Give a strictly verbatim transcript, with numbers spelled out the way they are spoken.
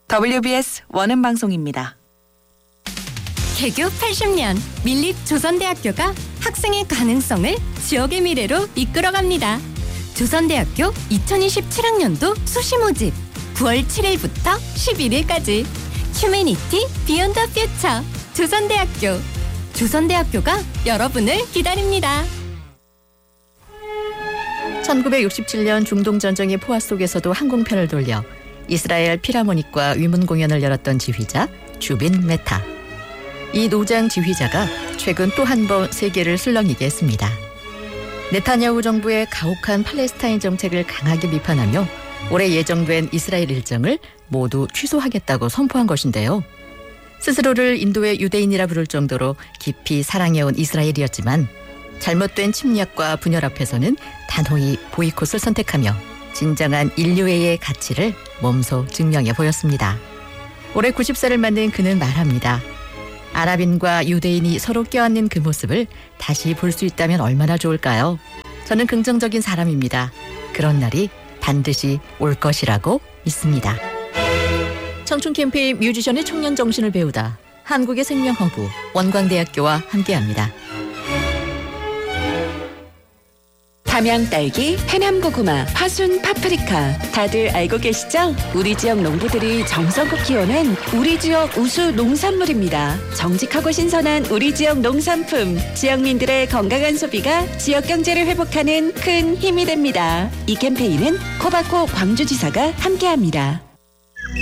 더블유비에스 원음 방송입니다. 개교 팔십 년 밀립 조선대학교가 학생의 가능성을 지역의 미래로 이끌어갑니다. 조선대학교 이천이십칠 학년도 수시 모집 구월 칠일부터 십일일까지 휴머니티 비욘드 퓨처 조선대학교 조선대학교가 여러분을 기다립니다. 천구백육십칠 년 중동전쟁의 포화 속에서도 항공편을 돌려 이스라엘 필하모닉과 위문 공연을 열었던 지휘자 주빈 메타. 이 노장 지휘자가 최근 또 한 번 세계를 술렁이게 했습니다. 네타냐후 정부의 가혹한 팔레스타인 정책을 강하게 비판하며 올해 예정된 이스라엘 일정을 모두 취소하겠다고 선포한 것인데요. 스스로를 인도의 유대인이라 부를 정도로 깊이 사랑해온 이스라엘이었지만 잘못된 침략과 분열 앞에서는 단호히 보이콧을 선택하며 진정한 인류애의 가치를 몸소 증명해 보였습니다. 올해 구십 살을 맞는 그는 말합니다. 아랍인과 유대인이 서로 껴안는 그 모습을 다시 볼 수 있다면 얼마나 좋을까요? 저는 긍정적인 사람입니다. 그런 날이 반드시 올 것이라고 믿습니다. 청춘 캠페인 뮤지션의 청년 정신을 배우다. 한국의 생명허브 원광대학교와 함께합니다. 담양딸기, 해남고구마, 화순 파프리카 다들 알고 계시죠? 우리 지역 농부들이 정성껏 키워낸 우리 지역 우수 농산물입니다. 정직하고 신선한 우리 지역 농산품, 지역민들의 건강한 소비가 지역 경제를 회복하는 큰 힘이 됩니다. 이 캠페인은 코바코 광주지사가 함께합니다.